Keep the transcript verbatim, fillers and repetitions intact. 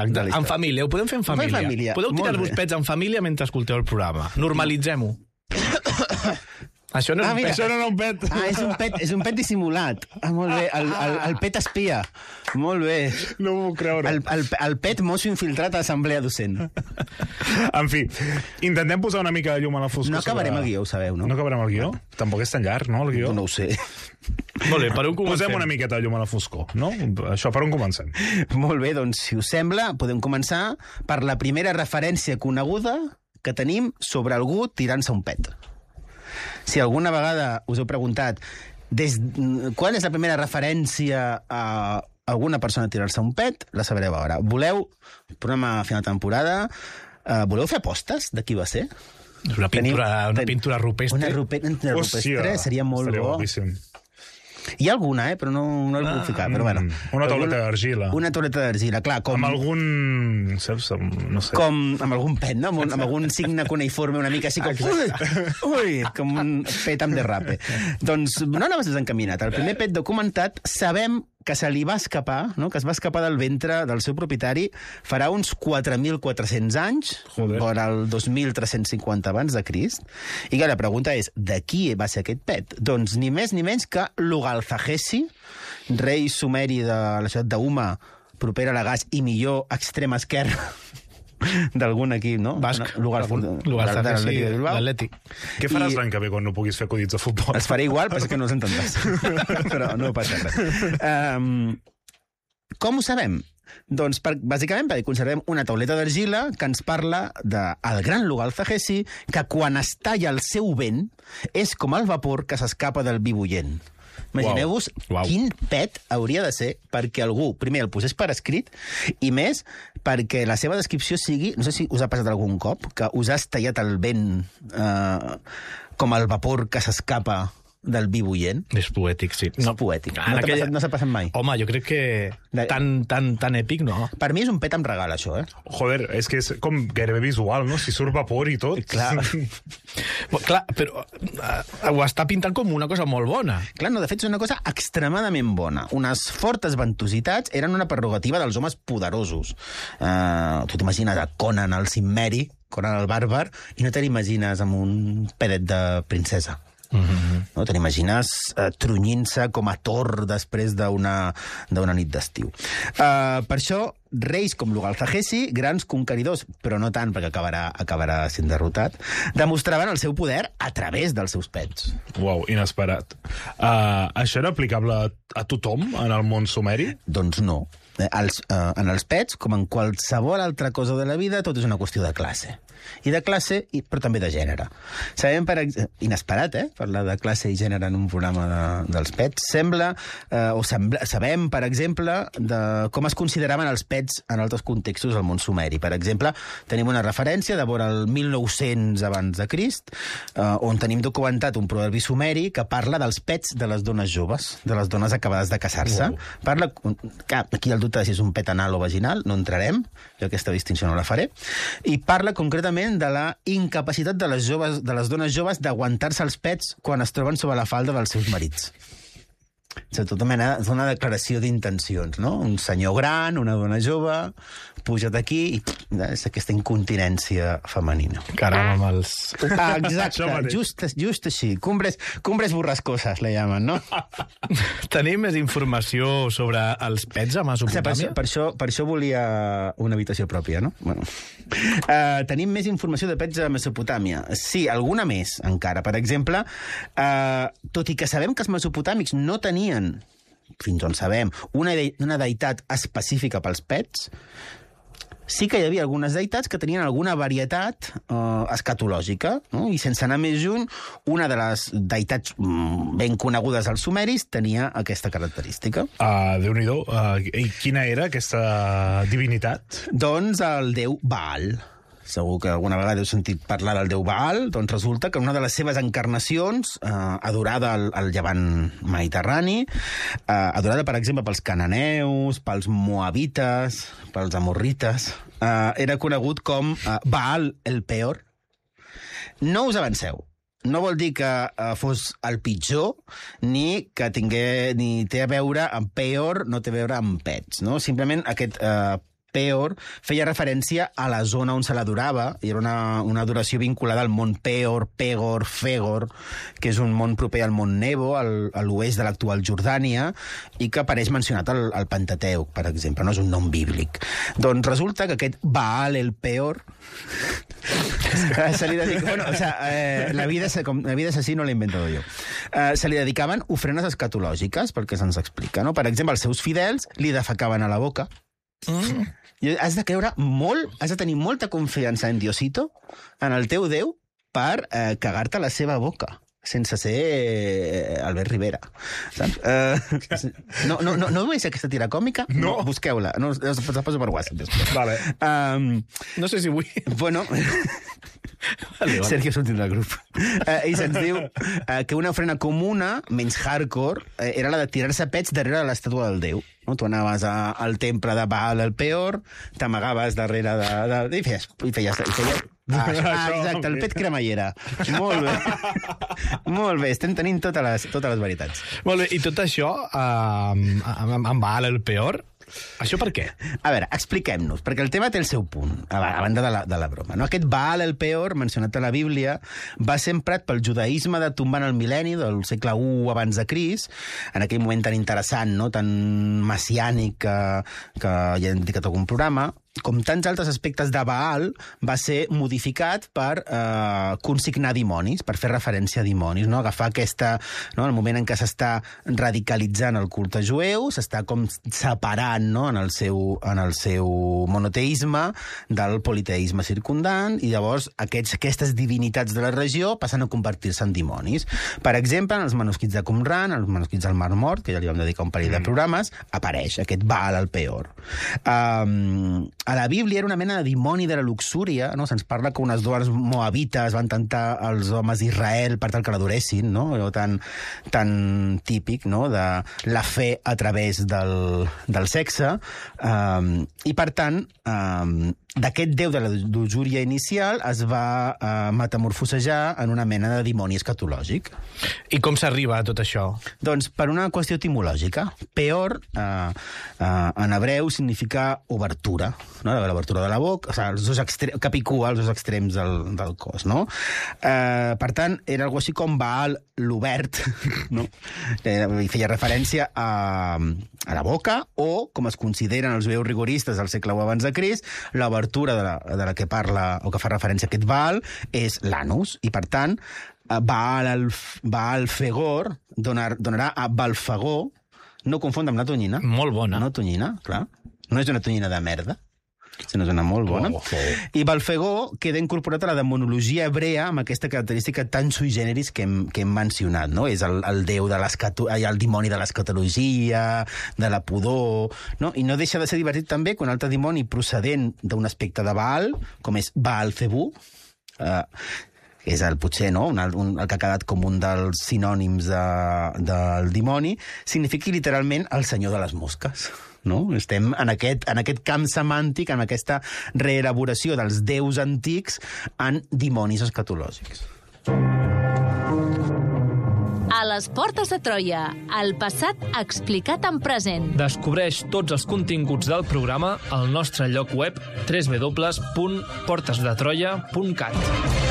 En família, ho podem fer en família. En família. Podeu Molt tirar-vos bé. pets en família mentre escolteu el programa. Normalitzem-ho. Això no és Ah, un mira. pet. Això no era un pet. Ah, és un pet, és un pet dissimulat. Ah, molt bé. El, el, el pet espia. Molt bé. No m'ho puc creure. El, el, el pet mosso infiltrat a l'assemblea docent. En fi, intentem posar una mica de llum a la foscor. No acabarem sobre- el guió, ho sabeu, no? No acabarem el guió? Tampoc és tan llarg, no, el guió? No ho sé. Molt bé, per on comencem? Posem una miqueta de llum a la foscor, no? Això, per on comencem? Molt bé, doncs, si us sembla, podem començar per la primera referència coneguda que tenim sobre algú tirant-se un pet. Si alguna vegada us heu preguntat des, qual és la primera referència a alguna persona tirar-se un pet, la sabreu ara. Voleu, programa a final de temporada, uh, voleu fer apostes de qui va ser? És una pintura, Tenim- una pintura rupestre. Una rupe, una rupestre seria molt estaria bo. guapíssim. Hi ha alguna, eh? Però no, no l'he pogut ficar. Però bueno, Una tauleta d'argila. Una tauleta d'argila, clar. Com, Amb algun... Saps? No sé. com amb algun pet, no? Amb, un, amb algun signe cuneïforme una mica així com... Ui, ui, com un pet amb derrape. Doncs no anaves desencaminat. El primer pet documentat sabem que se li va escapar, no? Que es va escapar del ventre del seu propietari farà uns quatre mil quatre-cents anys, Joder. vora el dos mil tres-cents cinquanta abans de Crist. I que la pregunta és, de qui va ser aquest pet? Doncs ni més ni menys que Lugalzagesi, rei sumeri de la ciutat d'Uma, propera a Lagàs i millor extrem esquerre d'algun equip, no? Basc. Lugalzagesi, Lugalzagesi, de Bilbao. l'Atlètic. Què faràs I- l'any que ve quan no puguis fer acudits de futbol? Els faré igual, però és que no els entendràs. Però no passa res. Um, com ho sabem? Doncs per, bàsicament perquè conservem una tauleta d'argila que ens parla del de, gran Lugalzagesi, que quan es talla el seu vent és com el vapor que s'escapa del vi bullent. Imagineu-vos Uau. quin pet hauria de ser perquè algú, primer, el posés per escrit, i més, perquè la seva descripció sigui, no sé si us ha passat algun cop, que us has tallat el vent eh, com el vapor que s'escapa del vi bullent. És poètic, sí. És poètic. Ah, No en t'ha aquella- passat- no s'ha passat mai. Home, jo crec que De- tan, tan, tan èpic, no. Per mi és un pet amb regal, això, eh? Joder, és que és com gairebé visual, no? Si surt vapor i tot. Clar. Però, clar, però uh, ho està pintant com una cosa molt bona. Clar, no, de fet, és una cosa extremadament bona. Unes fortes ventositats eren una prerrogativa dels homes poderosos. Uh, tu t'imagines a Conan el Cimmeri, Conan el bàrbar, i no te l'imagines amb un pedet de princesa. Mm-hmm. No? Te n'imagines uh, trunyint-se com a Thor després d'una d'una nit d'estiu. Uh, per això, reis com Lugalzagesi, grans conqueridors, però no tant perquè acabarà, acabarà sent derrotat, demostraven el seu poder a través dels seus pets. Uau, inesperat. Uh, això era aplicable a, a tothom en el món sumeri? Doncs no. Eh, Els, eh, en els pets, com en qualsevol altra cosa de la vida, tot és una qüestió de classe. I de classe, i, però també de gènere. Sabem, per ex... inesperat, eh?, parlar de classe i gènere en un programa de, dels pets. Sembla, eh, o sembla, sabem, per exemple, de com es consideraven els pets en altres contextos del món sumeri. Per exemple, tenim una referència de vora el mil nou-cents abans de Crist, eh, on tenim documentat un proverbi sumeri que parla dels pets de les dones joves, de les dones acabades de casar-se. Wow. Parla, que aquí el dubte de si és un pet anal o vaginal, no entrarem, jo aquesta distinció no la faré, i parla concretament de la incapacitat de les, joves, de les dones joves d'aguantar-se els pets quan es troben sobre la falda dels seus marits. És tota mena, és una declaració d'intencions, no? Un senyor gran, una dona jove, puja't aquí i pff, és aquesta incontinència femenina. Caram, amb els... Ah, Això exacte, mateix. just, just així. Cumbres, cumbres borrascoses, le llamen, no? Tenim més informació sobre els pets a O sigui, per, Mesopotàmia? això, per, això, per això volia una habitació pròpia, no? Bueno. Uh, tenim més informació de pets a Mesopotàmia. Sí, alguna més, encara. Per exemple, uh, tot i que sabem que els mesopotàmics no tenien, fins on sabem, una, de una deïtat específica pels pets, sí que hi havia algunes deïtats que tenien alguna varietat eh, escatològica, no? I sense anar més lluny, una de les deïtats mm, ben conegudes als sumeris tenia aquesta característica. Uh, Déu-n'hi-do. Uh, I quina era aquesta divinitat? Doncs el déu Baal. Segur que alguna vegada heu sentit parlar del déu Baal. Doncs resulta que una de les seves encarnacions, eh, adorada al, al llevant mediterrani, eh, adorada, per exemple, pels cananeus, pels moabites, pels amorrites, eh, era conegut com eh, Baal el Peor. No us avanceu. No vol dir que eh, fos el pitjor, ni que tingué, ni té a veure amb Peor, no té a veure amb pets, no? Simplement aquest... Eh, Peor feia referència a la zona on se l'adorava, i era una, una adoració vinculada al món Peor, Pegor, Fegor, que és un món proper al món Nebo, al, a l'oest de l'actual Jordània, i que apareix mencionat al, al Pentateuc, per exemple, no és un nom bíblic. Doncs resulta que aquest Baal el Peor se li dedica... Bueno, o sea, eh, la, vida, com, la vida és així, no l'he inventat jo. Eh, se li dedicaven ofrenes escatològiques, pel que se'ns explica, no? Per exemple, els seus fidels li defecaven a la boca. Mm. I has de creure molt, has de tenir molta confiança en Diosito, en el teu Déu, per eh, cagar-te a la seva boca, sense ser eh, Albert Rivera. Saps? Eh, no, no, no, no veus aquesta tira còmica? No. no Busqueu-la. No, us la poso per WhatsApp després. Vale. Um, No sé si vull... bueno... Vale, vale. Sergio sortint del grup. Uh, I se'ns diu uh, que una ofrena comuna, menys hardcore, uh, era la de tirar-se pets darrere de l'estàtua del déu. No? Tu anaves a, al temple de Baal el Peor, t'amagaves darrere de... de, de i feies... I feies, i feies ah, ah, exacte, el pet cremallera. Molt bé. Molt bé, estem tenint totes les, totes les veritats. Molt bé, i tot això uh, amb, amb Baal el Peor, això per què? A veure, expliquem-nos, perquè el tema té el seu punt, a banda de la, de la broma. No? Aquest Baal el Peor, mencionat a la Bíblia, va ser emprat pel judaïsme de tombant el mil·lenni del segle u abans de Crist, en aquell moment tan interessant, no? Tan messiànic, que, que ja hem dedicat algun programa. Com tants altres aspectes de Baal, va ser modificat per eh, consignar dimonis, per fer referència a dimonis, no? Agafar aquesta... No? El moment en què s'està radicalitzant el culte jueu, s'està com separant, no? en, el seu, en el seu monoteisme del politeisme circundant, i llavors aquests, aquestes divinitats de la regió passen a convertir-se en dimonis. Per exemple, en els manuscrits de Qumran, en els manuscrits del Mar Mort, que ja li vam dedicar un parell de programes, apareix aquest Baal el Peor. Um, A la Bíblia era una mena de dimoni de la luxúria, no? Se'ns parla que unes dones moabites van tentar els homes d'Israel per tal que l'adoressin, no? Allò tan, tan típic, no? De la fe a través del, del sexe. Um, I, per tant, um, d'aquest déu de la luxúria inicial es va uh, metamorfosejar en una mena de dimoni escatològic. I com s'arriba a tot això? Doncs per una qüestió etimològica. Peor, eh, eh, en hebreu, significa obertura, no? L'obertura de la boca, o sigui, els dos extrems, capicua, els dos extrems del, del cos, no? Eh, per tant, era algo així com Baal l'obert, no? Eh, I feia referència a, a la boca, o, com es consideren els jueus rigoristes del segle u abans de Crist, l'obertura de la, de la que parla, o que fa referència a aquest Baal, és l'anus, i per tant, Baal, el, Baal Fegor donar, donarà a Balfagor, no confondre amb la tonyina. Molt bona. No tonyina, clar. No és una tonyina de merda, sinó és una molt bona. Oh, oh. I Balfagor queda incorporat a la demonologia hebrea amb aquesta característica tan sui generis que hem, que hem mencionat, no? És el, el déu de l'escato... el dimoni de l'escatologia, de la pudor, no? I no deixa de ser divertit també que un altre dimoni procedent d'un aspecte de Baal, com és Baal-Zebú, eh, és el, potser, no? un, un, el que ha quedat com un dels sinònims de, del dimoni, significa literalment el senyor de les mosques. No? Estem en aquest, en aquest camp semàntic, en aquesta reelaboració dels déus antics en dimonis escatològics. A les portes de Troia, el passat explicat en present. Descobreix tots els continguts del programa al nostre lloc web w w w punt portes de troia punt cat.